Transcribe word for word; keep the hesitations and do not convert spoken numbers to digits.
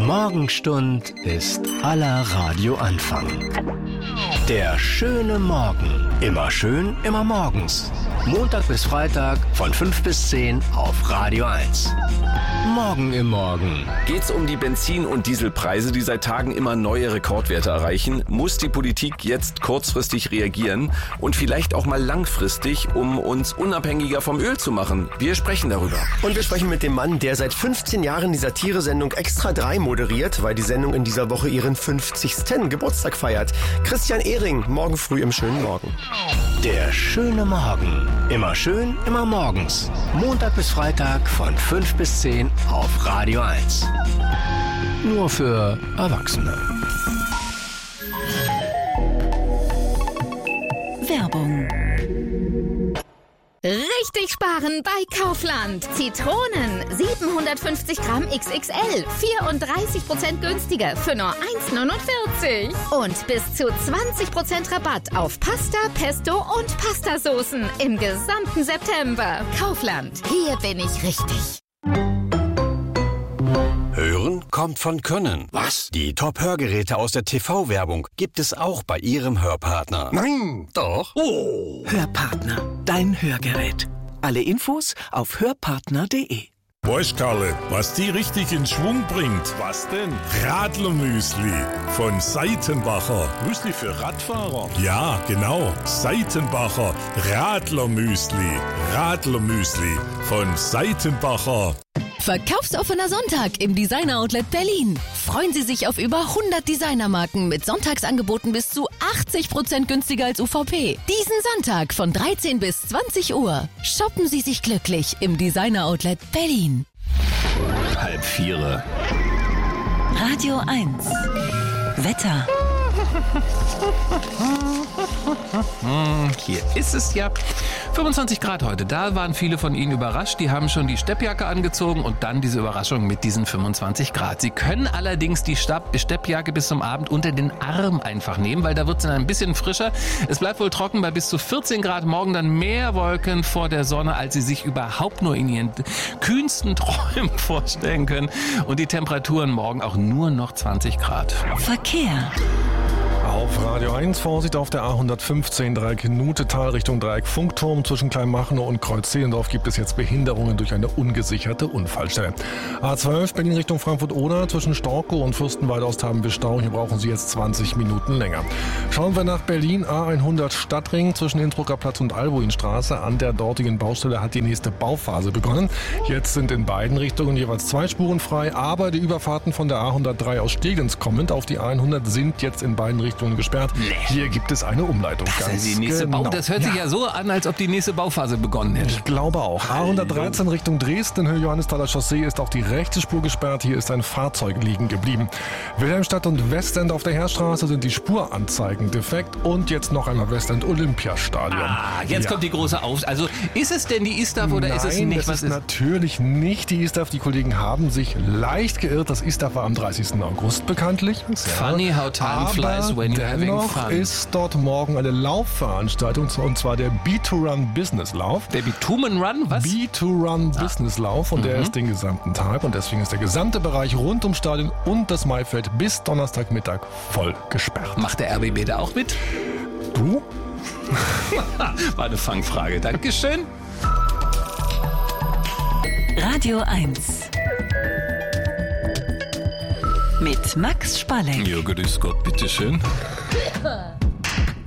Morgenstund ist aller Radioanfang. Der schöne Morgen. Immer schön, immer morgens. Montag bis Freitag von fünf bis zehn auf Radio eins. Morgen im Morgen. Geht's um die Benzin- und Dieselpreise, die seit Tagen immer neue Rekordwerte erreichen? Muss die Politik jetzt kurzfristig reagieren und vielleicht auch mal langfristig, um uns unabhängiger vom Öl zu machen? Wir sprechen darüber. Und wir sprechen mit dem Mann, der seit fünfzehn Jahren die Satire-Sendung Extra drei moderiert, weil die Sendung in dieser Woche ihren fünfzigsten Geburtstag feiert. Christian Ehring, morgen früh im schönen Morgen. Der schöne Morgen. Immer schön, immer morgens. Montag bis Freitag von fünf bis zehn auf Radio eins. Nur für Erwachsene. Werbung. Richtig sparen bei Kaufland. Zitronen siebenhundertfünfzig Gramm X X L, vierunddreißig Prozent günstiger für nur eins neunundvierzig. Und bis zu zwanzig Prozent Rabatt auf Pasta, Pesto und Pastasoßen im gesamten September. Kaufland, hier bin ich richtig. Hören kommt von Können. Was? Die Top-Hörgeräte aus der T V-Werbung gibt es auch bei Ihrem Hörpartner. Nein! Doch. Oh! Hörpartner, dein Hörgerät. Alle Infos auf hörpartner punkt de. Weißt Karle, was die richtig in Schwung bringt? Was denn? Radlermüsli von Seitenbacher. Müsli für Radfahrer? Ja, genau. Seitenbacher Radlermüsli. Radlermüsli von Seitenbacher. Verkaufsoffener Sonntag im Designer Outlet Berlin. Freuen Sie sich auf über hundert Designermarken mit Sonntagsangeboten bis zu achtzig Prozent günstiger als U V P. Diesen Sonntag von dreizehn bis zwanzig Uhr. Shoppen Sie sich glücklich im Designer Outlet Berlin. Halb viere. Radio eins. Wetter. Hier ist es ja fünfundzwanzig Grad heute. Da waren viele von Ihnen überrascht. Die haben schon die Steppjacke angezogen und dann diese Überraschung mit diesen fünfundzwanzig Grad. Sie können allerdings die Stab- Steppjacke bis zum Abend unter den Arm einfach nehmen, weil da wird es dann ein bisschen frischer. Es bleibt wohl trocken bei bis zu vierzehn Grad. Morgen dann mehr Wolken vor der Sonne, als Sie sich überhaupt nur in Ihren kühnsten Träumen vorstellen können. Und die Temperaturen morgen auch nur noch zwanzig Grad. Verkehr. Auf Radio eins Vorsicht auf der A hundertfünfzehn Dreieck Nutetal Richtung Dreieck Funkturm. Zwischen Kleinmachnow und Kreuz-Zehlendorf gibt es jetzt Behinderungen durch eine ungesicherte Unfallstelle. A zwölf Berlin Richtung Frankfurt-Oder. Zwischen Storkow und Fürstenwalde haben wir Stau. Hier brauchen Sie jetzt zwanzig Minuten länger. Schauen wir nach Berlin. A hundert Stadtring zwischen Innsbrucker Platz und Albuinstraße. An der dortigen Baustelle hat die nächste Bauphase begonnen. Jetzt sind in beiden Richtungen jeweils zwei Spuren frei. Aber die Überfahrten von der A hundertdrei aus Steglitz kommend auf die A hundert sind jetzt in beiden Richtungen gesperrt. Nee. Hier gibt es eine Umleitung. Das, Ganz ist die nächste genau. Bau- das hört sich ja. ja so an, als ob die nächste Bauphase begonnen hätte. Ich glaube auch. A hundertdreizehn Richtung Dresden, Höhe Johannesthaler Chaussee, ist auch die rechte Spur gesperrt. Hier ist ein Fahrzeug liegen geblieben. Wilhelmstadt und Westend auf der Heerstraße sind die Spuranzeigen defekt. Und jetzt noch einmal Westend Olympiastadion. Ah, jetzt ja. kommt die große Auf... Also ist es denn die I S T A F oder Nein, ist es nicht? das Was ist, ist natürlich nicht die I S T A F. Die Kollegen haben sich leicht geirrt. Das I S T A F war am dreißigsten August bekanntlich. Funny how time Aber flies when you're having dennoch fun. ist dort morgen eine Laufveranstaltung, und zwar der B zwei Run Business Lauf. Der B zwei Run, was? B zwei Run ah. Business Lauf und mhm. der ist den gesamten Tag und deswegen ist der gesamte Bereich rund ums Stadion und das Maifeld bis Donnerstagmittag voll gesperrt. Macht der R B B da auch mit? Du? War eine Fangfrage. Dankeschön. Radio eins. Mit Max Spalleck. Ja, grüß Gott, bitteschön.